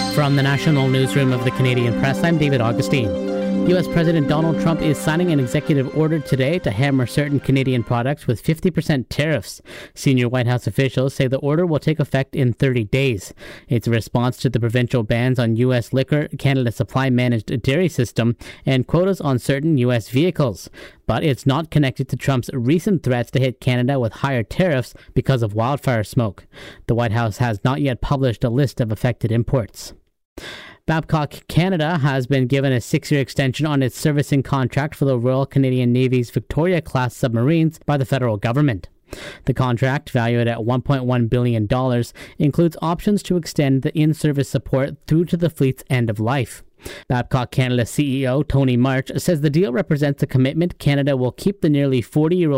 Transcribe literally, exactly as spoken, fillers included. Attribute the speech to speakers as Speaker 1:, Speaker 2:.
Speaker 1: From the National Newsroom of the Canadian Press, I'm David Augustine. U S President Donald Trump is signing an executive order today to hammer certain Canadian products with fifty percent tariffs. Senior White House officials say the order will take effect in thirty days. It's a response to the provincial bans on U S liquor, Canada Supply managed dairy system, and quotas on certain U S vehicles. But it's not connected to Trump's recent threats to hit Canada with higher tariffs because of wildfire smoke. The White House has not yet published a list of affected imports. Babcock Canada has been given a six-year extension on its servicing contract for the Royal Canadian Navy's Victoria-class submarines by the federal government. The contract, valued at one point one billion dollars, includes options to extend the in-service support through to the fleet's end of life. Babcock Canada C E O Tony March says the deal represents a commitment Canada will keep the nearly forty-year-old